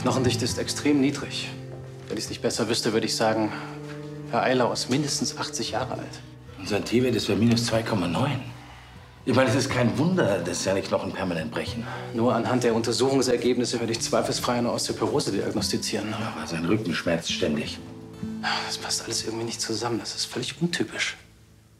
Knochendichte ist extrem niedrig. Wenn ich es nicht besser wüsste, würde ich sagen, Herr Eilau ist mindestens 80 Jahre alt. Unser T-Wert ist bei minus 2,9. Ich meine, es ist kein Wunder, dass seine Knochen permanent brechen. Nur anhand der Untersuchungsergebnisse würde ich zweifelsfrei eine Osteoporose diagnostizieren. Aber sein Rücken schmerzt ständig. Das passt alles irgendwie nicht zusammen. Das ist völlig untypisch.